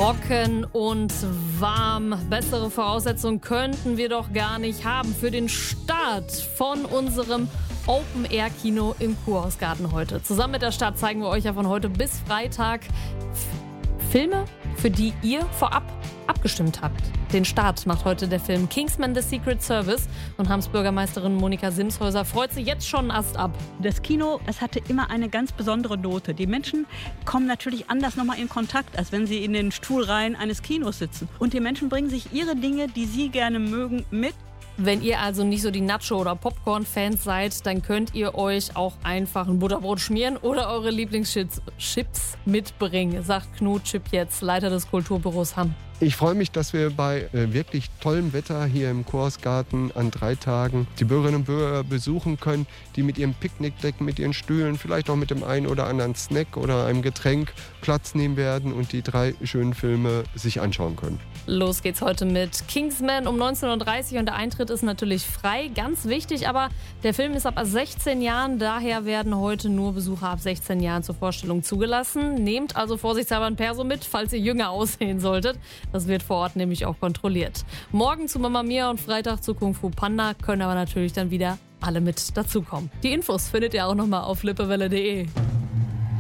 Trocken und warm. Bessere Voraussetzungen könnten wir doch gar nicht haben für den Start von unserem Open-Air-Kino im Kurhausgarten heute. Zusammen mit der Stadt zeigen wir euch ja von heute bis Freitag Filme, für die ihr vorab abgestimmt habt. Den Start macht heute der Film Kingsman: The Secret Service und Hams Bürgermeisterin Monika Simshäuser freut sich jetzt schon Ast ab. Das Kino, das hatte immer eine ganz besondere Note. Die Menschen kommen natürlich anders nochmal in Kontakt, als wenn sie in den Stuhlreihen eines Kinos sitzen. Und die Menschen bringen sich ihre Dinge, die sie gerne mögen, mit. Wenn ihr also nicht so die Nacho- oder Popcorn-Fans seid, dann könnt ihr euch auch einfach ein Butterbrot schmieren oder eure Lieblingschips mitbringen, sagt Knut Chip jetzt, Leiter des Kulturbüros Hamm. Ich freue mich, dass wir bei wirklich tollem Wetter hier im Kurhausgarten an 3 Tagen die Bürgerinnen und Bürger besuchen können, die mit ihren Picknickdecken, mit ihren Stühlen, vielleicht auch mit dem einen oder anderen Snack oder einem Getränk Platz nehmen werden und die 3 schönen Filme sich anschauen können. Los geht's heute mit Kingsman um 19.30 Uhr und der Eintritt ist natürlich frei, ganz wichtig, aber der Film ist ab 16 Jahren, daher werden heute nur Besucher ab 16 Jahren zur Vorstellung zugelassen. Nehmt also vorsichtshalber ein Perso mit, falls ihr jünger aussehen solltet. Das wird vor Ort nämlich auch kontrolliert. Morgen zu Mamma Mia und Freitag zu Kung Fu Panda können aber natürlich dann wieder alle mit dazukommen. Die Infos findet ihr auch nochmal auf lippewelle.de.